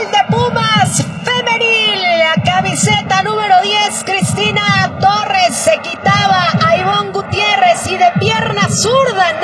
gol de Pumas femenil. La camiseta número 10, Cristina Torres, se quitó